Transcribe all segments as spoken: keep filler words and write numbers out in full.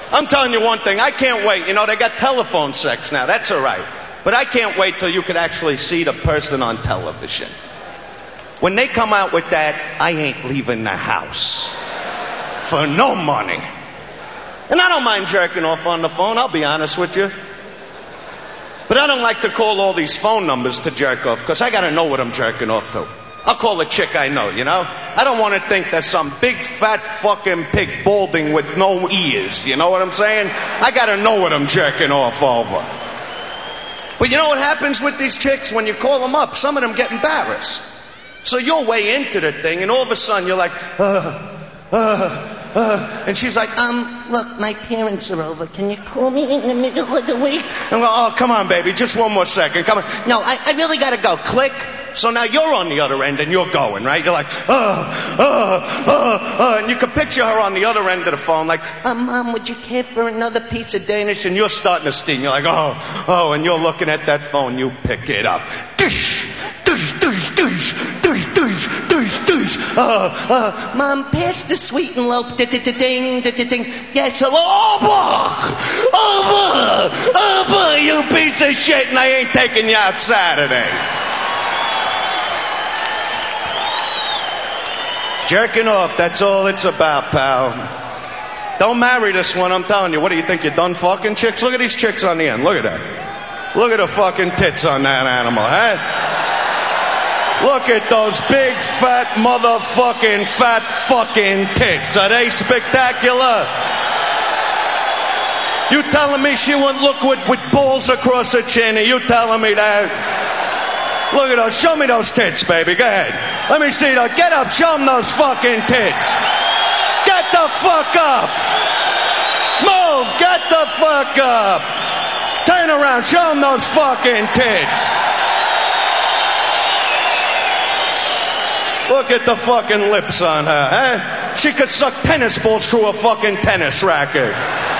I'm telling you one thing, I can't wait. You know, they got telephone sex now, that's all right. But I can't wait till you could actually see the person on television. When they come out with that, I ain't leaving the house. For no money. And I don't mind jerking off on the phone, I'll be honest with you. But I don't like to call all these phone numbers to jerk off, because I gotta know what I'm jerking off to. I'll call a chick I know, you know? I don't want to think there's some big fat fucking pig balding with no ears, you know what I'm saying? I gotta know what I'm jerking off over. But you know what happens with these chicks? When you call them up, some of them get embarrassed. So you're way into the thing, and all of a sudden you're like, uh, uh, uh, and she's like, um, look, my parents are over. Can you call me in the middle of the week? And I'm like, oh, come on, baby, just one more second. Come on. No, I, I really gotta go. Click. So now you're on the other end and you're going, right? You're like, oh, oh, oh, oh. And you can picture her on the other end of the phone like, oh, Mom, would you care for another piece of Danish? And you're starting to steam. You're like, oh, oh, and you're looking at that phone. You pick it up. Dish, dish, dish, dish, dish, dish, dish, dish. Uh, uh, Mom, pass the sweet and loaf. Ding, ding, ding. Yes, hello. Oh, boy. Oh, boy. Oh, boy, you piece of shit, and I ain't taking you out Saturday. Jerking off, that's all it's about, pal. Don't marry this one, I'm telling you. What do you think, you're done fucking chicks? Look at these chicks on the end, look at that. Look at the fucking tits on that animal, huh? Look at those big, fat, motherfucking, fat fucking tits. Are they spectacular? You telling me she wouldn't look with, with balls across her chin? Are you telling me that? Look at those. Show me those tits, baby. Go ahead. Let me see those. Get up. Show them those fucking tits. Get the fuck up. Move. Get the fuck up. Turn around. Show them those fucking tits. Look at the fucking lips on her, huh? She could suck tennis balls through a fucking tennis racket.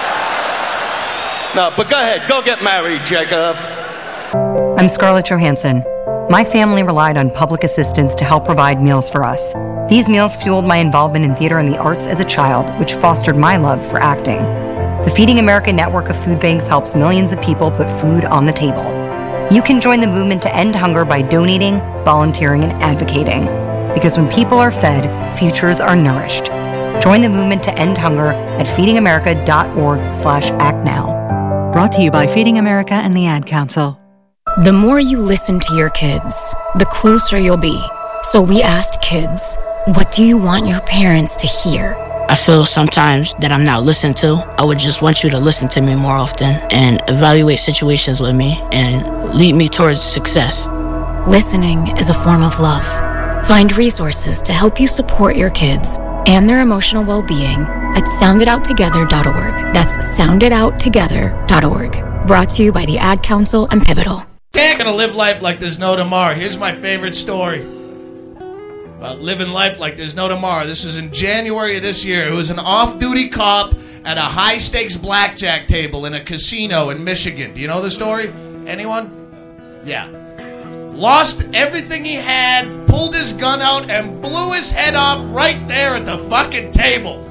No, but go ahead. Go get married, Jacob. I'm Scarlett Johansson. My family relied on public assistance to help provide meals for us. These meals fueled my involvement in theater and the arts as a child, which fostered my love for acting. The Feeding America network of food banks helps millions of people put food on the table. You can join the movement to end hunger by donating, volunteering, and advocating. Because when people are fed, futures are nourished. Join the movement to end hunger at feedingamerica.org slash act now. Brought to you by Feeding America and the Ad Council. The more you listen to your kids, the closer you'll be. So we asked kids, what do you want your parents to hear? I feel sometimes that I'm not listened to. I would just want you to listen to me more often and evaluate situations with me and lead me towards success. Listening is a form of love. Find resources to help you support your kids and their emotional well-being at sound it out together dot org. That's sound it out together dot org. Brought to you by the Ad Council and Pivotal. Can't gonna live life like there's no tomorrow. Here's my favorite story about living life like there's no tomorrow. This is in January of this year. It was an off-duty cop at a high-stakes blackjack table in a casino in Michigan. Do you know the story? Anyone? Yeah. Lost everything he had, pulled his gun out, and blew his head off right there at the fucking table.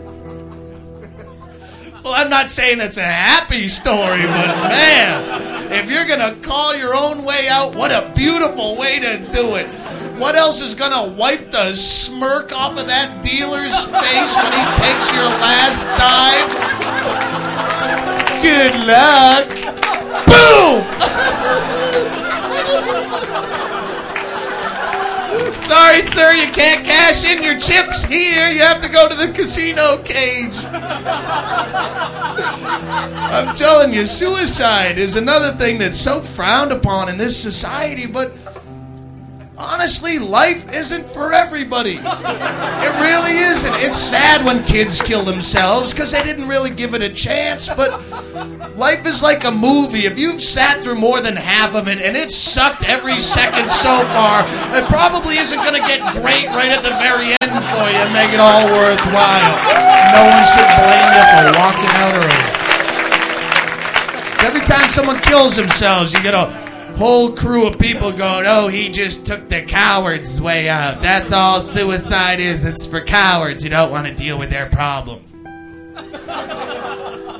Well, I'm not saying it's a happy story, but man, if you're going to call your own way out, what a beautiful way to do it. What else is going to wipe the smirk off of that dealer's face when he takes your last dime? Good luck. Boom! Sorry, sir, you can't cash in your chips here. You have to go to the casino cage. I'm telling you, suicide is another thing that's so frowned upon in this society, but honestly, life isn't for everybody. It really isn't. It's sad when kids kill themselves because they didn't really give it a chance, but life is like a movie. If you've sat through more than half of it and it's sucked every second so far, it probably isn't going to get great right at the very end for you and make it all worthwhile. No one should blame you for walking out early. So every time someone kills themselves, you get a whole crew of people going, oh, he just took the coward's way out. That's all suicide is. It's for cowards who don't want to deal with their problems.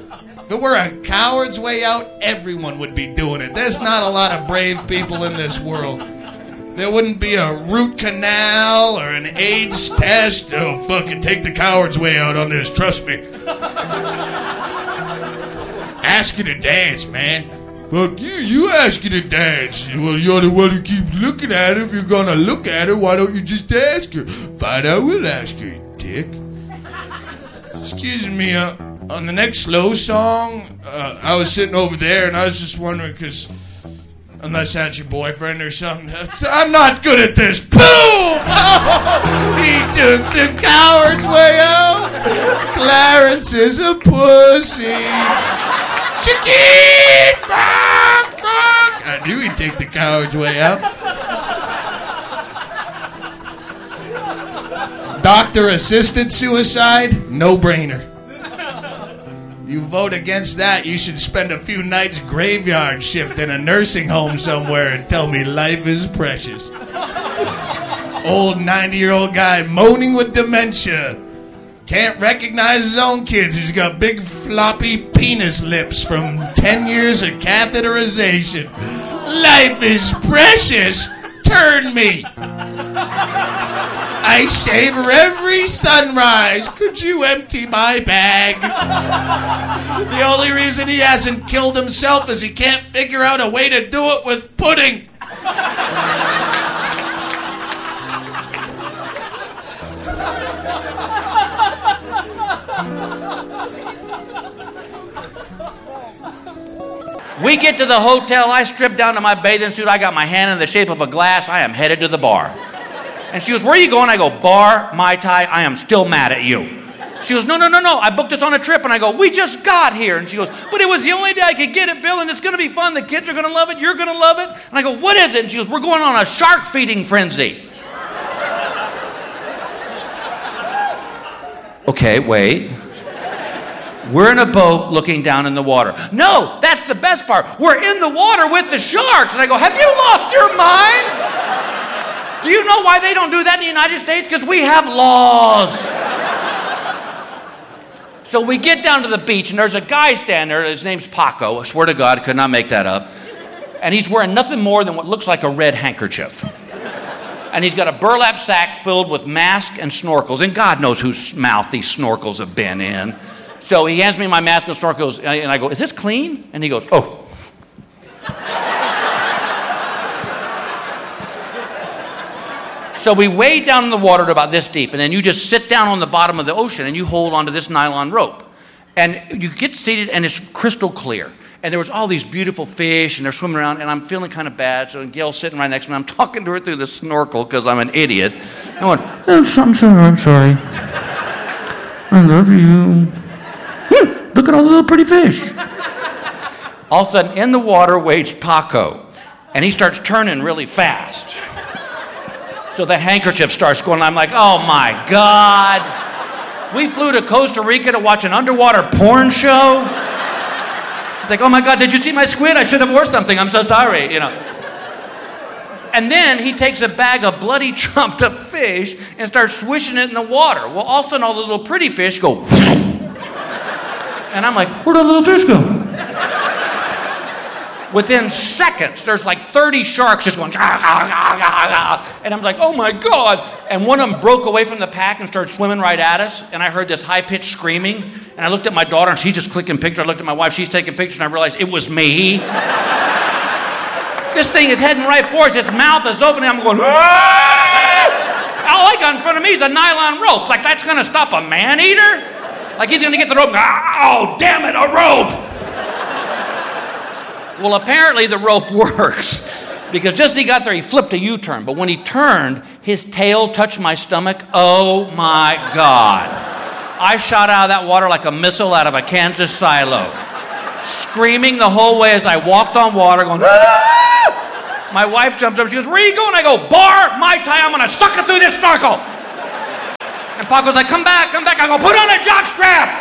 If it were a coward's way out, everyone would be doing it. There's not a lot of brave people in this world. There wouldn't be a root canal or an AIDS test. Oh, fucking take the coward's way out on this, trust me. Ask you to dance, man. Fuck you, you ask you to dance. Well, you're the one who keeps looking at her. If you're gonna look at her, why don't you just ask her? Fine, I will ask her, you dick. Excuse me, uh, on the next slow song, uh, I was sitting over there and I was just wondering, because unless that's your boyfriend or something, I'm not good at this. Boom! Oh, he took the coward's way out. Clarence is a pussy. Chicken! Bonk, bonk. I knew he'd take the coward's way out. Doctor-assisted suicide? No-brainer. You vote against that, you should spend a few nights graveyard shift in a nursing home somewhere and tell me life is precious. Old ninety-year-old guy moaning with dementia. Can't recognize his own kids. He's got big floppy penis lips from ten years of catheterization. Life is precious. Turn me. I savor every sunrise. Could you empty my bag? The only reason he hasn't killed himself is he can't figure out a way to do it with pudding. We get to the hotel, I strip down to my bathing suit, I got my hand in the shape of a glass, I am headed to the bar. And she goes, where are you going? I go, bar, Mai Tai, I am still mad at you. She goes, no, no, no, no, I booked this on a trip. And I go, we just got here. And she goes, but it was the only day I could get it, Bill, and it's going to be fun. The kids are going to love it, you're going to love it. And I go, what is it? And she goes, we're going on a shark feeding frenzy. Okay, wait. We're in a boat looking down in the water. No, that's the best part. We're in the water with the sharks. And I go, have you lost your mind? Do you know why they don't do that in the United States? Because we have laws. So we get down to the beach, and there's a guy standing there. His name's Paco. I swear to God, could not make that up. And he's wearing nothing more than what looks like a red handkerchief. And he's got a burlap sack filled with masks and snorkels. And God knows whose mouth these snorkels have been in. So he hands me my mask and snorkels, and I go, is this clean? And he goes, oh. So we wade down in the water to about this deep, and then you just sit down on the bottom of the ocean, and you hold onto this nylon rope. And you get seated, and it's crystal clear. And there was all these beautiful fish, and they're swimming around, and I'm feeling kind of bad. So Gail's sitting right next to me. I'm talking to her through the snorkel because I'm an idiot. I went, oh, I'm sorry, I'm sorry. I love you. Look at all the little pretty fish. All of a sudden, in the water wades Paco, and he starts turning really fast. So the handkerchief starts going, I'm like, oh my God. We flew to Costa Rica to watch an underwater porn show. It's like, oh my God, did you see my squid? I should have wore something, I'm so sorry, you know. And then he takes a bag of bloody chopped up fish and starts swishing it in the water. Well, all of a sudden, all the little pretty fish go, and I'm like, where'd all the little fish go? Within seconds, there's like thirty sharks just going, ah, ah, ah, ah, ah. And I'm like, oh my God. And one of them broke away from the pack and started swimming right at us. And I heard this high-pitched screaming. And I looked at my daughter, and she's just clicking pictures. I looked at my wife, she's taking pictures, and I realized it was me. This thing is heading right for us. Its mouth is opening. I'm going, ah! All I got in front of me is a nylon rope. Like, that's going to stop a man-eater? Like, he's going to get the rope and go, oh, damn it, a rope. Well, apparently the rope works, because just as he got there, he flipped a U-turn. But when he turned, his tail touched my stomach. Oh, my God. I shot out of that water like a missile out of a Kansas silo, screaming the whole way as I walked on water, going, ah! My wife jumps up. She goes, where are you going? I go, bar, Mai Tai, I'm going to suck it through this snorkel. And Paco's like, come back, come back. I go, put on a jock strap.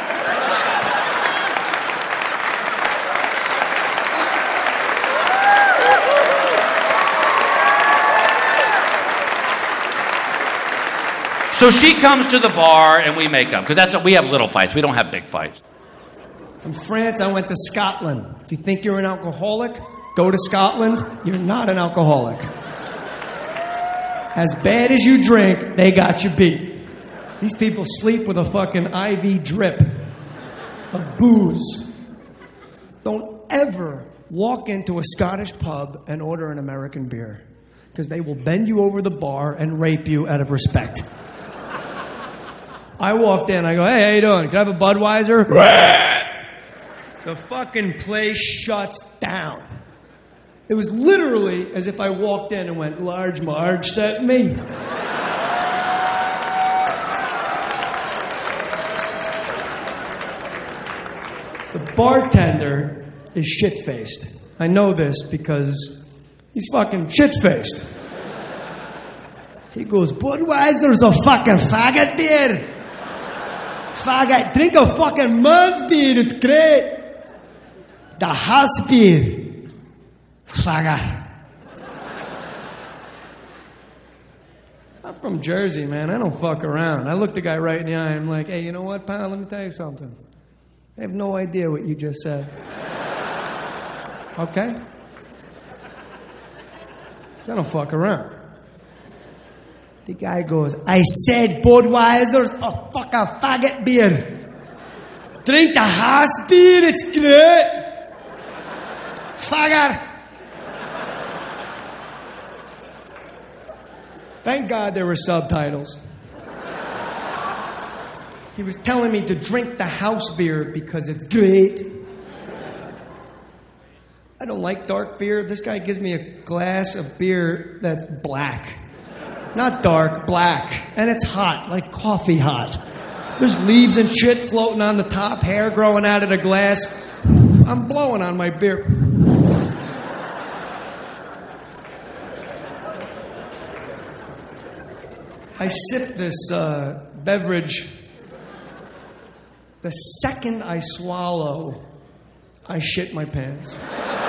So she comes to the bar and we make up, because that's what we have, little fights. We don't have big fights. From France, I went to Scotland. If you think you're an alcoholic, go to Scotland. You're not an alcoholic. As bad as you drink, they got you beat. These people sleep with a fucking I V drip of booze. Don't ever walk into a Scottish pub and order an American beer, because they will bend you over the bar and rape you out of respect. I walked in, I go, hey, how you doing? Can I have a Budweiser? The fucking place shuts down. It was literally as if I walked in and went, Large Marge sent me. The bartender is shit-faced. I know this because he's fucking shit-faced. He goes, Budweiser's a fucking faggot beer. Faggot, drink a fucking man's beer, it's great. The house beer. Faggot. I'm from Jersey, man. I don't fuck around. I looked the guy right in the eye. I'm like, hey, you know what, pal? Let me tell you something. I have no idea what you just said. Okay? I don't fuck around. The guy goes, I said Budweiser's a fucking faggot beer. Drink the house beer, it's great. Faggot. Thank God there were subtitles. He was telling me to drink the house beer because it's great. I don't like dark beer. This guy gives me a glass of beer that's black. Not dark, black. And it's hot, like coffee hot. There's leaves and shit floating on the top, hair growing out of the glass. I'm blowing on my beer. I sip this uh, beverage. The second I swallow, I shit my pants.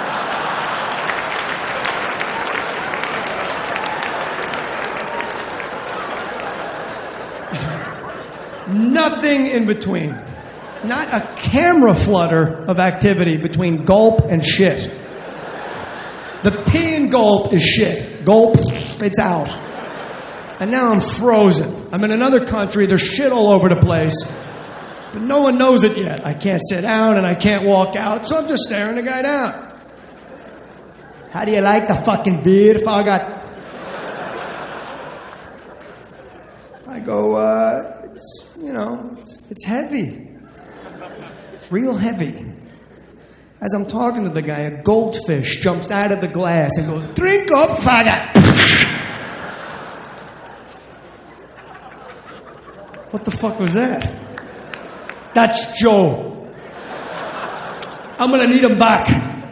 Nothing in between. Not a camera flutter of activity between gulp and shit. The pee and gulp is shit. Gulp, it's out. And now I'm frozen. I'm in another country, there's shit all over the place. But no one knows it yet. I can't sit down and I can't walk out, so I'm just staring the guy down. How do you like the fucking beer, faggot? I go, uh, it's, you know, it's, it's heavy. It's real heavy. As I'm talking to the guy, a goldfish jumps out of the glass and goes, drink up, faggot! What the fuck was that? That's Joe. I'm gonna need him back.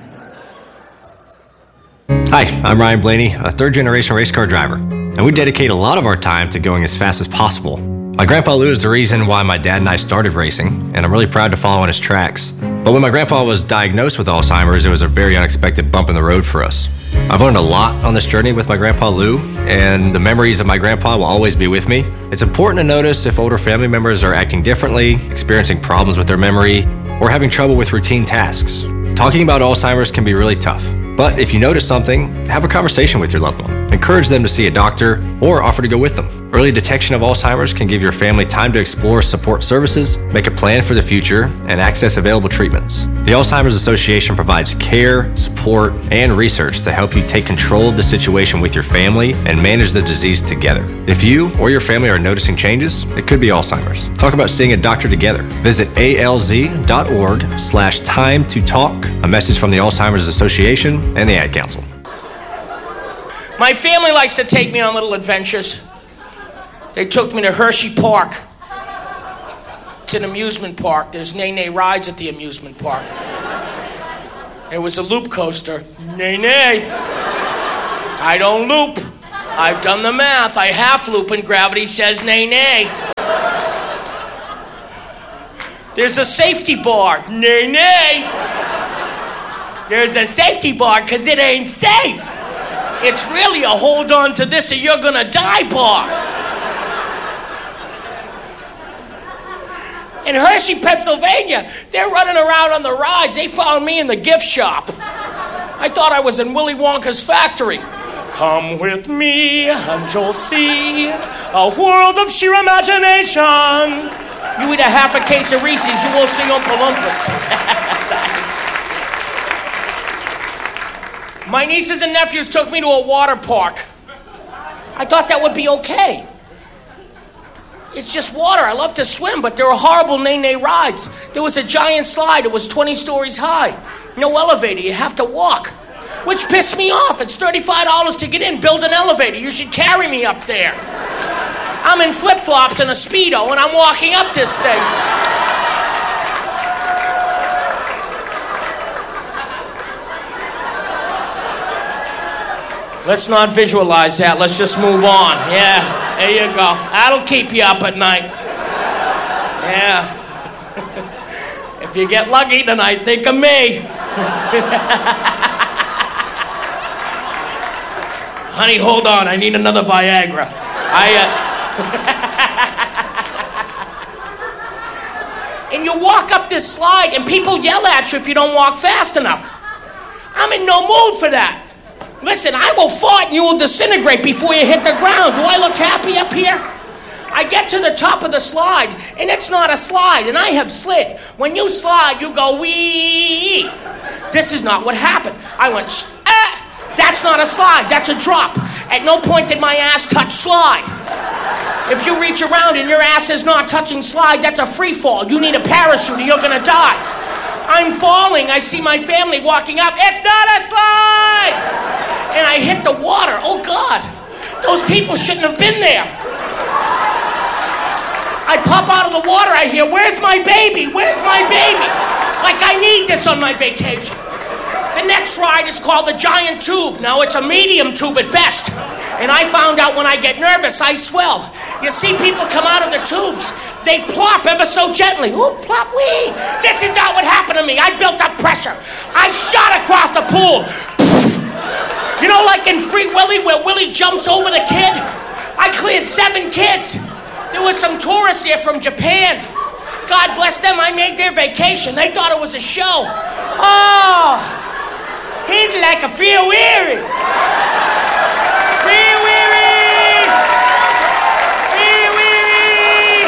Hi, I'm Ryan Blaney, a third-generation race car driver, and we dedicate a lot of our time to going as fast as possible. My grandpa Lou is the reason why my dad and I started racing, and I'm really proud to follow in his tracks. But when my grandpa was diagnosed with Alzheimer's, it was a very unexpected bump in the road for us. I've learned a lot on this journey with my grandpa Lou, and the memories of my grandpa will always be with me. It's important to notice if older family members are acting differently, experiencing problems with their memory, or having trouble with routine tasks. Talking about Alzheimer's can be really tough, but if you notice something, have a conversation with your loved one. Encourage them to see a doctor or offer to go with them. Early detection of Alzheimer's can give your family time to explore support services, make a plan for the future, and access available treatments. The Alzheimer's Association provides care, support, and research to help you take control of the situation with your family and manage the disease together. If you or your family are noticing changes, it could be Alzheimer's. Talk about seeing a doctor together. Visit alz.org slash time to talk. A message from the Alzheimer's Association and the Ad Council. My family likes to take me on little adventures. They took me to Hershey Park. It's an amusement park. There's nay-nay rides at the amusement park. There was a loop coaster. Nay-nay. I don't loop. I've done the math. I half loop and gravity says nay-nay. There's a safety bar. Nay-nay. There's a safety bar because it ain't safe. It's really a hold on to this or you're gonna die bar. In Hershey, Pennsylvania, they're running around on the rides. They found me in the gift shop. I thought I was in Willy Wonka's factory. Come with me and you'll see a world of sheer imagination. You eat a half a case of Reese's, you won't see Oompa Loompas. Thanks. My nieces and nephews took me to a water park. I thought that would be okay. It's just water. I love to swim, but there were horrible nay-nay rides. There was a giant slide. It was twenty stories high. No elevator. You have to walk, which pissed me off. It's thirty-five dollars to get in. Build an elevator. You should carry me up there. I'm in flip-flops and a Speedo, and I'm walking up this thing. Let's not visualize that. Let's just move on. Yeah. There you go. That'll keep you up at night. Yeah. If you get lucky tonight, think of me. Honey, hold on. I need another Viagra. I, uh... And you walk up this slide, and people yell at you if you don't walk fast enough. I'm in no mood for that. Listen, I will fart and you will disintegrate before you hit the ground. Do I look happy up here? I get to the top of the slide, and it's not a slide, and I have slid. When you slide, you go wee. This is not what happened. I went, ah, that's not a slide, that's a drop. At no point did my ass touch slide. If you reach around and your ass is not touching slide, that's a free fall. You need a parachute or you're gonna die. I'm falling. I see my family walking up. It's not a slide! And I hit the water. Oh, God. Those people shouldn't have been there. I pop out of the water. I hear, where's my baby? Where's my baby? Like I need this on my vacation. The next ride is called the Giant Tube. Now, it's a medium tube at best. And I found out when I get nervous, I swell. You see people come out of the tubes. They plop ever so gently. Ooh, plop, wee. This is not what happened to me. I built up pressure. I shot across the pool. You know, like in Free Willy, where Willie jumps over the kid? I cleared seven kids. There was some tourists here from Japan. God bless them, I made their vacation. They thought it was a show. Oh, he's like a Free Weary. Free Weary! Free Weary!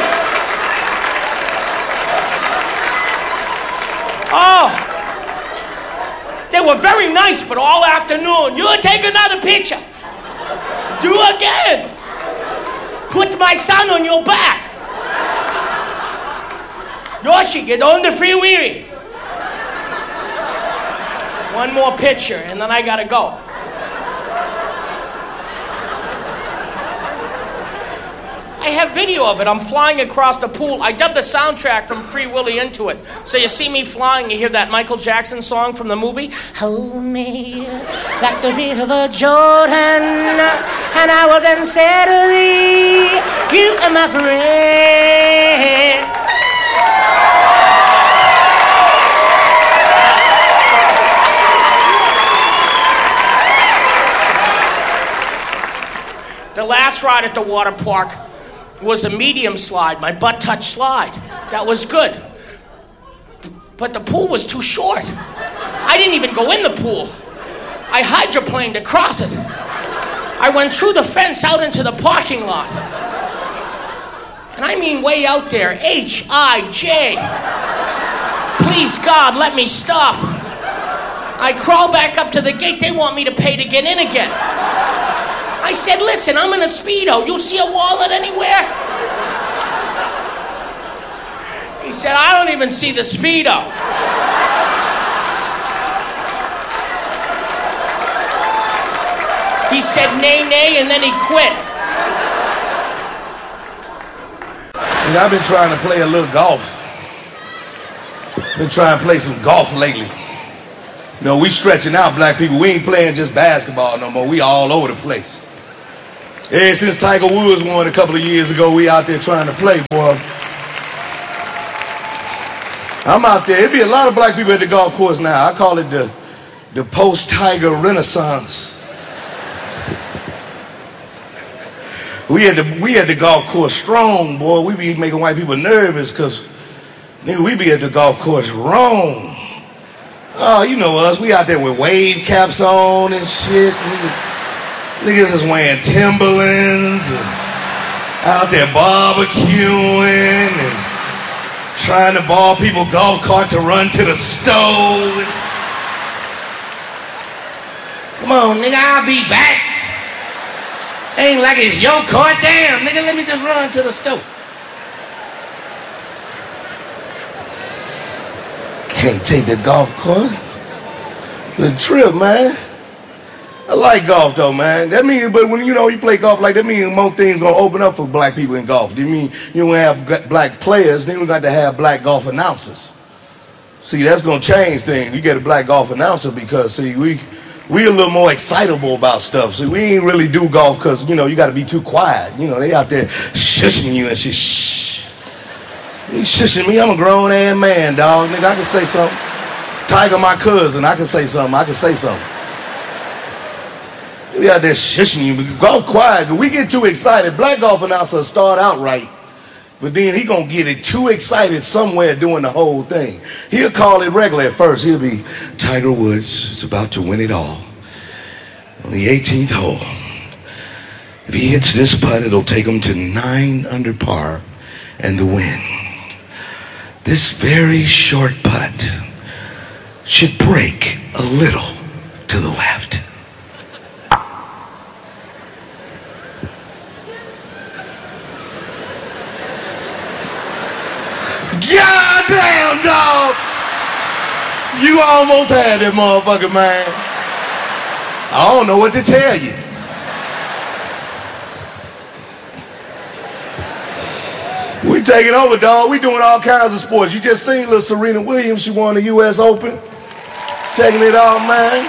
Oh, they were very nice, but all afternoon, you take another picture. Do again. Put my son on your back. Yoshi, get on the Free Weary. One more picture, and then I gotta go. I have video of it. I'm flying across the pool. I dubbed the soundtrack from Free Willy into it. So you see me flying, you hear that Michael Jackson song from the movie? Hold me like the river Jordan, and I will then say to thee, you are my friend. The last ride at the water park was a medium slide, my butt touch slide. That was good. But the pool was too short. I didn't even go in the pool. I hydroplaned across it. I went through the fence out into the parking lot. And I mean way out there, H I J. Please, God, let me stop. I crawl back up to the gate. They want me to pay to get in again. I said, listen, I'm in a Speedo. You see a wallet anywhere? He said, I don't even see the Speedo. He said, nay, nay, and then he quit. Yeah, I've been trying to play a little golf. Been trying to play some golf lately. You know, we stretching out, black people. We ain't playing just basketball no more. We all over the place. Ever since Tiger Woods won a couple of years ago, we out there trying to play, boy. I'm out there. It'd be a lot of black people at the golf course now. I call it the, the post-Tiger Renaissance. We had the we had the golf course strong, boy. We be making white people nervous because Nigga, we be at the golf course wrong. Oh, you know us. We out there with wave caps on and shit. Nigga, niggas is wearing Timberlands and out there barbecuing and trying to borrow people's golf cart to run to the stove. Come on, nigga, I'll be back. Ain't like it's your cart. Damn, nigga, let me just run to the stove. Can't take the golf course. The trip, man. I like golf though, man. That means, but when you know you play golf like that, means more things gonna open up for black people in golf. That mean you don't have black players, then we got to have black golf announcers. See, that's gonna change things. You get a black golf announcer because see, we we a little more excitable about stuff. See, we ain't really do golf because you know you got to be too quiet. You know they out there shushing you and shit. Shh. You shushing me? I'm a grown ass man, dog. Nigga, I can say something. Tiger, my cousin, I can say something. I can say something. We out there shushing you. Go quiet. We get too excited. Black golf announcer start out right, but then he gonna get it too excited somewhere doing the whole thing. He'll call it regular at first. He'll be, Tiger Woods is about to win it all on the eighteenth hole. If he hits this putt, it'll take him to nine under par and the win. This very short putt should break a little to the left. Goddamn, dog! You almost had that motherfucker, man. I don't know what to tell you. We taking over, dog. We doing all kinds of sports. You just seen little Serena Williams. She won the U S Open. Taking it all, man.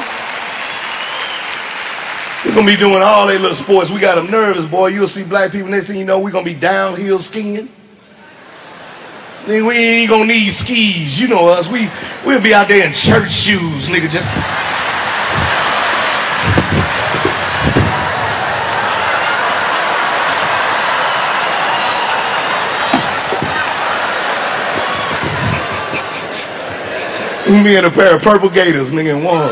We're going to be doing all they little sports. We got them nervous, boy. You'll see black people. Next thing you know, we're going to be downhill skiing. Nigga, we ain't gonna need skis. You know us. We, we'll be out there in church shoes, nigga, just... We'll be in a pair of purple gators, nigga, in one.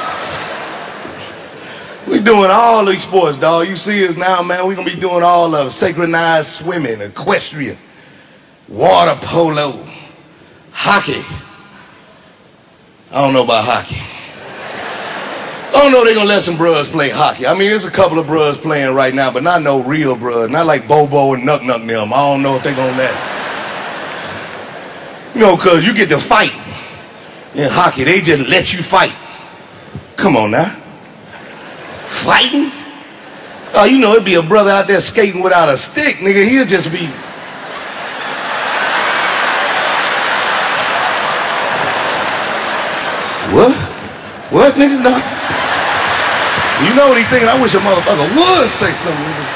We doing all these sports, dog. You see us now, man. We gonna be doing all of it. Synchronized swimming, equestrian, water polo, hockey. I don't know about hockey. I don't know they're gonna let some bruhs play hockey. I mean, there's a couple of bruhs playing right now, but not no real bruhs. Not like Bobo and Nuck Nuck them. I don't know if they're gonna let. You know, cause you get to fight in hockey. They just let you fight. Come on now. Fighting? Oh, you know, it'd be a brother out there skating without a stick, nigga. He'll just be... What? What, nigga? No. You know what he thinking? I wish a motherfucker would say something, nigga.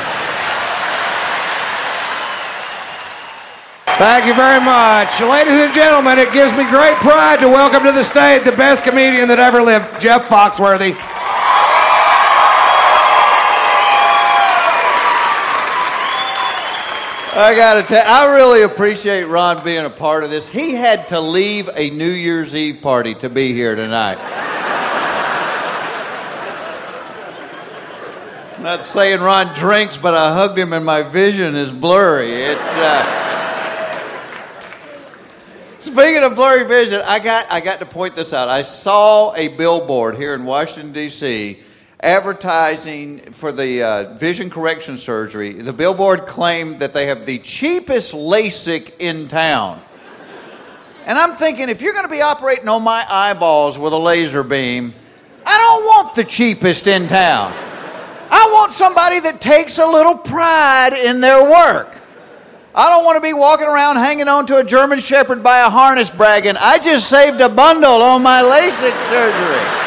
Thank you very much. Ladies and gentlemen, it gives me great pride to welcome to the stage the best comedian that ever lived, Jeff Foxworthy. I gotta tell you, I really appreciate Ron being a part of this. He had to leave a New Year's Eve party to be here tonight. I'm not saying Ron drinks, but I hugged him and my vision is blurry. It, uh... Speaking of blurry vision, I got, I got to point this out. I saw a billboard here in Washington, D C advertising for the uh, vision correction surgery. The billboard claimed that they have the cheapest LASIK in town. And I'm thinking, if you're going to be operating on my eyeballs with a laser beam, I don't want the cheapest in town. I want somebody that takes a little pride in their work. I don't want to be walking around hanging on to a German Shepherd by a harness bragging, I just saved a bundle on my LASIK surgery.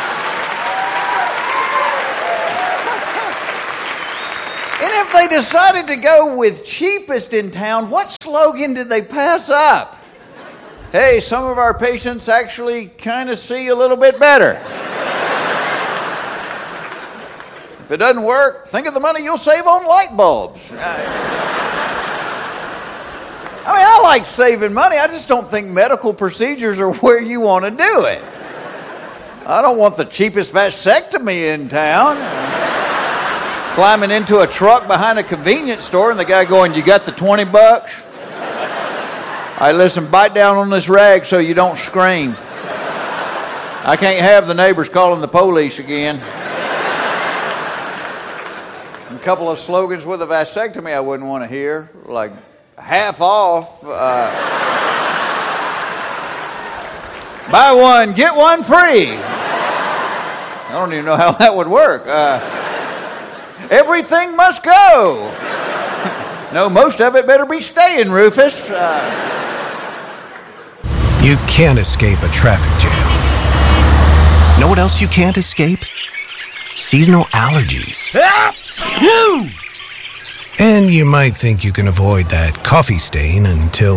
And if they decided to go with cheapest in town, what slogan did they pass up? Hey, some of our patients actually kind of see a little bit better. If it doesn't work, think of the money you'll save on light bulbs. I, I mean, I like saving money. I just don't think medical procedures are where you want to do it. I don't want the cheapest vasectomy in town. Climbing into a truck behind a convenience store and the guy going, "You got the twenty bucks? All right, listen, bite down on this rag so you don't scream. I can't have the neighbors calling the police again." A couple of slogans with a vasectomy I wouldn't want to hear, like half off. Uh, buy one, get one free. I don't even know how that would work. Uh, everything must go. No, most of it better be staying, Rufus. Uh, You can't escape a traffic jam. Know what else you can't escape? Seasonal allergies. And you might think you can avoid that coffee stain until...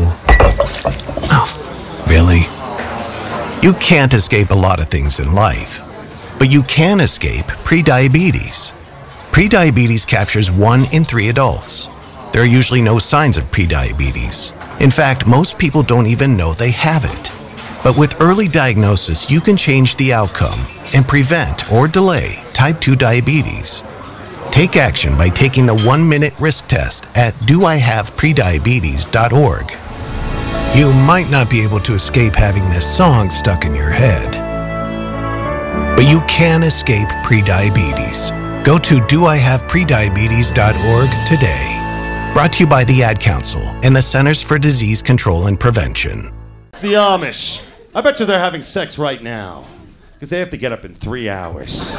Oh, really? You can't escape a lot of things in life, but you can escape prediabetes. Prediabetes captures one in three adults. There are usually no signs of prediabetes. In fact, most people don't even know they have it. But with early diagnosis, you can change the outcome and prevent or delay type two diabetes. Take action by taking the one-minute risk test at do I have prediabetes dot org. You might not be able to escape having this song stuck in your head, but you can escape prediabetes. Go to do I have prediabetes dot org today. Brought to you by the Ad Council and the Centers for Disease Control and Prevention. The Amish. I bet you they're having sex right now, because they have to get up in three hours.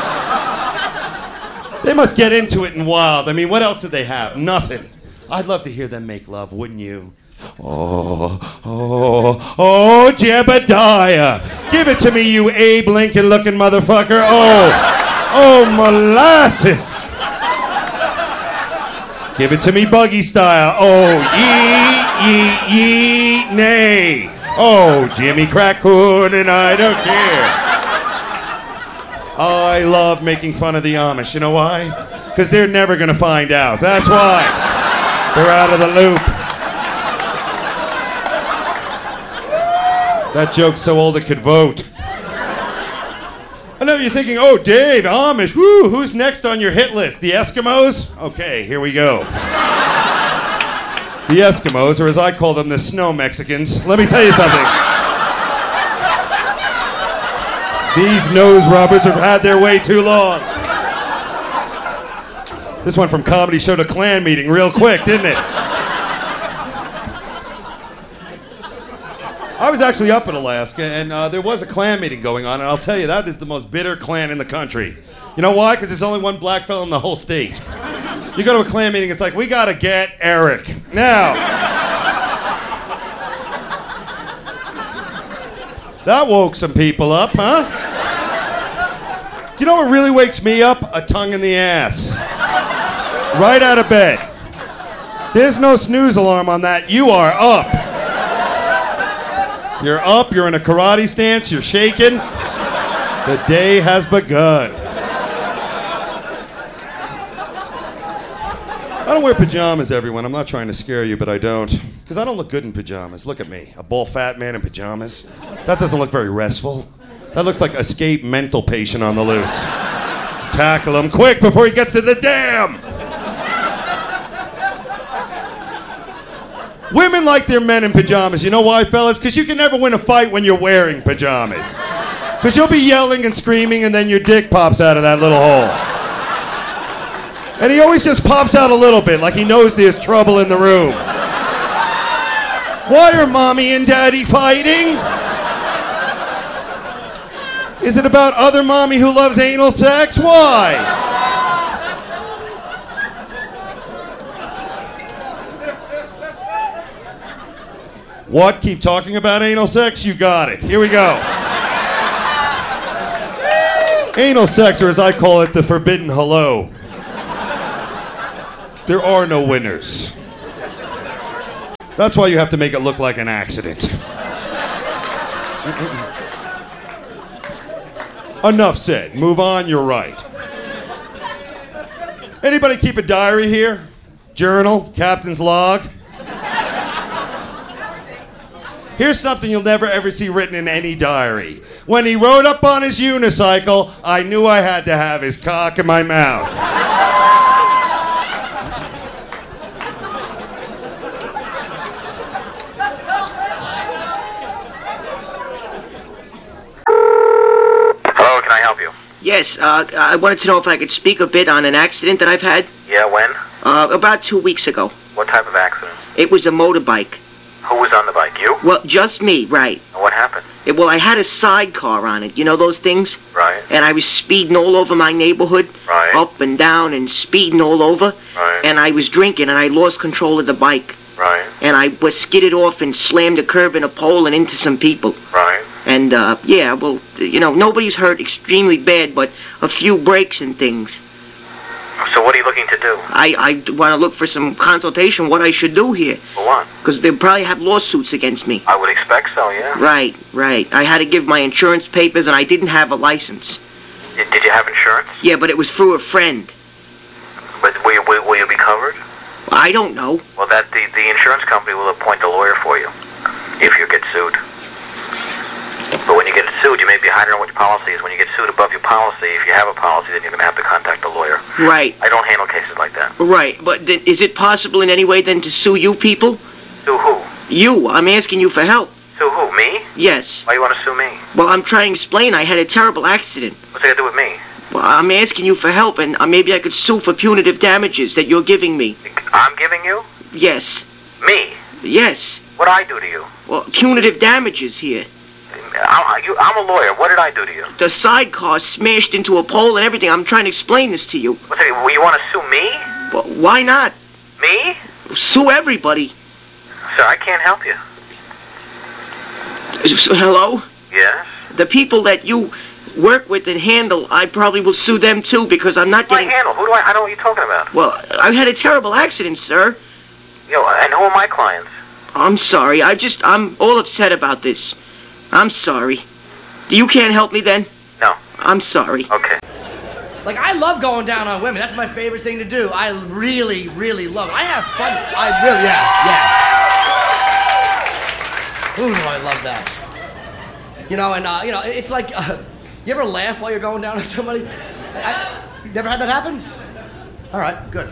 They must get into it in wild. I mean, what else did they have? Nothing. I'd love to hear them make love, wouldn't you? Oh, oh, oh, Jebediah. Give it to me, you Abe Lincoln-looking motherfucker. Oh, oh, molasses. Give it to me buggy style. Oh, yee, yee, yee, nay. Oh, Jimmy Crackhood, and I don't care. I love making fun of the Amish. You know why? Because they're never going to find out. That's why. They're out of the loop. That joke's so old it could vote. I know you're thinking, oh, Dave, Amish, woo, who's next on your hit list? The Eskimos? Okay, here we go. The Eskimos, or as I call them, the snow Mexicans. Let me tell you something. These nose rubbers have had their way too long. This went from comedy show to Klan meeting real quick, didn't it? I was actually up in Alaska, and uh, there was a Klan meeting going on, and I'll tell you, that is the most bitter Klan in the country. You know why? Because there's only one black fellow in the whole state. You go to a Klan meeting, it's like, we gotta get Eric. Now, that woke some people up, huh? Do you know what really wakes me up? A tongue in the ass. Right out of bed. There's no snooze alarm on that. You are up. You're up, you're in a karate stance, you're shaking. The day has begun. I don't wear pajamas, everyone. I'm not trying to scare you, but I don't. Because I don't look good in pajamas. Look at me, a bald fat man in pajamas. That doesn't look very restful. That looks like escaped mental patient on the loose. Tackle him quick before he gets to the dam. Women like their men in pajamas. You know why, fellas? Because you can never win a fight when you're wearing pajamas. Because you'll be yelling and screaming and then your dick pops out of that little hole. And he always just pops out a little bit, like he knows there's trouble in the room. Why are mommy and daddy fighting? Is it about other mommy who loves anal sex? Why? What? Keep talking about anal sex? You got it. Here we go. Anal sex, or as I call it, the forbidden hello. There are no winners. That's why you have to make it look like an accident. Enough said. Move on, you're right. Anybody keep a diary here? Journal? Captain's log? Here's something you'll never ever see written in any diary. When he rode up on his unicycle, I knew I had to have his cock in my mouth. Hello, can I help you? Yes, uh, I wanted to know if I could speak a bit on an accident that I've had. Yeah, when? Uh, about two weeks ago. What type of accident? It was a motorbike. Who was on the bike? You? Well, just me, right. What happened? It, well, I had a sidecar on it. You know those things? Right. And I was speeding all over my neighborhood. Right. Up and down and speeding all over. Right. And I was drinking and I lost control of the bike. Right. And I was skidded off and slammed a curb in a pole and into some people. Right. And, uh, yeah, well, you know, nobody's hurt extremely bad, but a few breaks and things. So what are you looking to do? I, I want to look for some consultation what I should do here. For what? Because they'll probably have lawsuits against me. I would expect so, yeah. Right, right. I had to give my insurance papers, and I didn't have a license. Y- Did you have insurance? Yeah, but it was through a friend. But will you, will, will you be covered? I don't know. Well, that the, the insurance company will appoint a lawyer for you if you get sued. But when you get sued, you may be, I don't know what your policy is. When you get sued above your policy, if you have a policy, then you're going to have to contact a lawyer. Right. I don't handle cases like that. Right, but th- is it possible in any way then to sue you people? Sue who? You. I'm asking you for help. Sue who? Me? Yes. Why you want to sue me? Well, I'm trying to explain. I had a terrible accident. What's it got to do with me? Well, I'm asking you for help, and uh, maybe I could sue for punitive damages that you're giving me. I'm giving you? Yes. Me? Yes. What'd I do to you? Well, punitive damages here. I'm, you, I'm a lawyer. What did I do to you? The sidecar smashed into a pole and everything. I'm trying to explain this to you. What's it, well, you want to sue me? Well, why not? Me? Sue everybody. Sir, I can't help you. Hello? Yes? The people that you work with and handle, I probably will sue them too because I'm not Who do getting... I handle? Who do I... I don't know what you're talking about. Well, I had a terrible accident, sir. Yo, and who are my clients? I'm sorry. I just... I'm all upset about this. I'm sorry. You can't help me then? No. I'm sorry. Okay. Like, I love going down on women. That's my favorite thing to do. I really, really love it. I have fun. I really, yeah, yeah. Ooh, do I love that. You know, and, uh, you know, it's like, uh, you ever laugh while you're going down on somebody? I, you never had that happen? All right, good.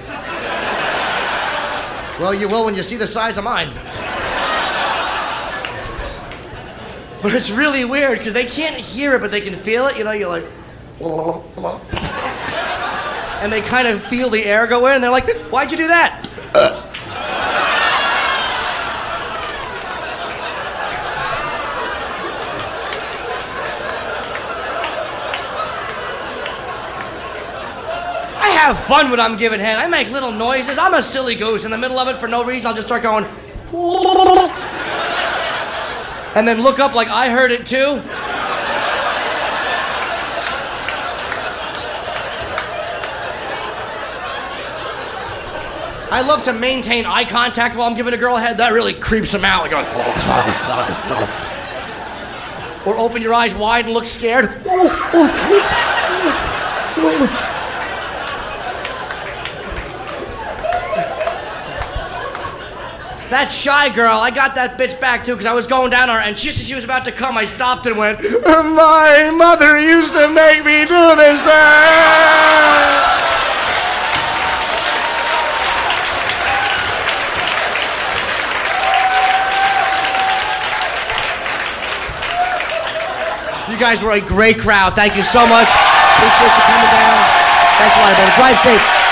Well, you will when you see the size of mine. But it's really weird because they can't hear it, but they can feel it. You know, you're like, and they kind of feel the air go in, and they're like, "Why'd you do that?" Uh. I have fun when I'm giving head. I make little noises. I'm a silly goose in the middle of it for no reason. I'll just start going. And then look up like I heard it too. I love to maintain eye contact while I'm giving a girl a head. That really creeps them out. Like, or open your eyes wide and look scared. That shy girl, I got that bitch back too because I was going down on her, and just as she was about to come, I stopped and went, "My mother used to make me do this to her." You guys were a great crowd. Thank you so much. Appreciate you coming down. Thanks a lot, everybody. Drive safe.